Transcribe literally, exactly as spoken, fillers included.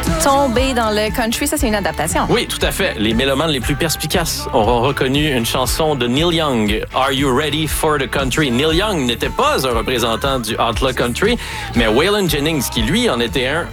Tomber dans le country, ça, c'est une adaptation. Oui, tout à fait. Les mélomanes les plus perspicaces auront reconnu une chanson de Neil Young, Are You Ready for the Country? Neil Young n'était pas un représentant du Outlaw Country, mais Waylon Jennings, qui lui en était un,